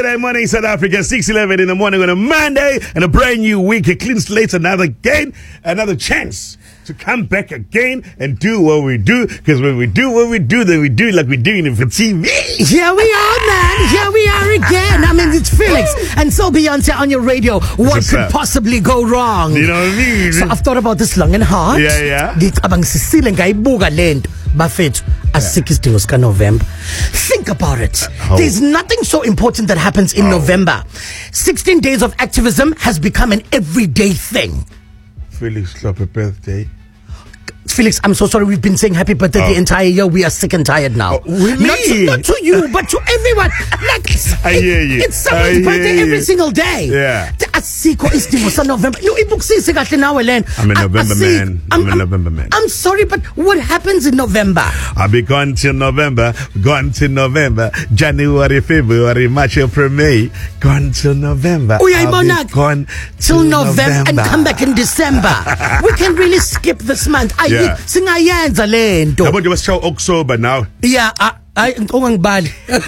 Saturday morning, South Africa, 6:11 in the morning on a Monday, and a brand new week. A clean slate, another chance to come back again and do what we do. Because when we do what we do, then we do it like we're doing it for TV. Here we are, man. Here we are again. I mean, it's Felix. And so Beyonce on your radio. What could possibly go wrong? You know what I mean? So I've thought about this long and hard. Yeah. Ngicabanga sisile ngayibuka lento bafethu asikho isidingo November. Think about it. There's nothing so important that happens in November. 16 days of activism has become an everyday thing. Felix, happy birthday. Felix, I'm so sorry. We've been saying happy birthday the entire year. We are sick and tired now. Really? Not to you, but to everyone. Like, I hear you. It's someone's birthday every single day. Yeah. Asikho isidingo November. I'm a November man. I'm a November man. I'm sorry, but what happens in November? I'll be gone till November. January, February, March, April, May. Gone till November. I'll be gone till November and come back in December. We can really skip this month. Singayenza lento. How about you October now? Yeah, ngibali.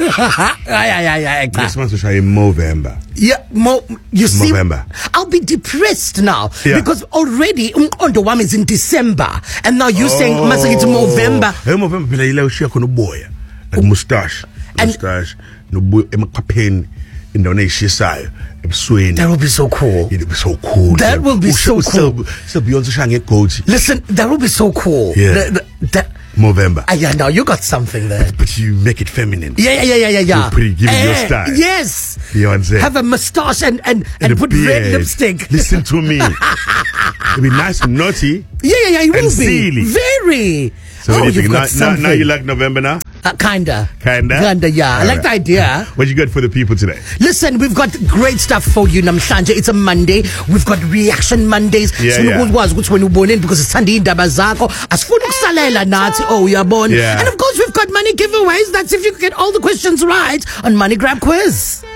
This month is November. Yeah, you see, November. I'll be depressed now because already umqondo wami is in December, and now you're saying must it's November. Hey, November phela ile ushiya khona uboya, like mustache, no emakhwapheni indawo eshisayo ebusweni. That will be so cool. It will be so cool. That will be so cool. So Beyonce shanga goatee. Listen, that will be so cool. Yeah. November. Yeah, now you got something there. But you make it feminine. Yeah. You're pretty, give it your style. Yes. Beyonce. Have a mustache and put beard. red lipstick. Listen to me. It'll be nice and naughty. Yeah, it will be. Silly. Very. So what do you think? Now you like November now? Kinda, yeah. I like the idea. What you got for the people today? Listen, we've got great stuff for you, Namhlanje. It's a Monday. We've got Reaction Mondays. Because it's Sunday indaba zakho. Asifuna ukusalela nathi uyabona. And of course, we've got money giveaways. That's if you get all the questions right on Money Grab Quiz.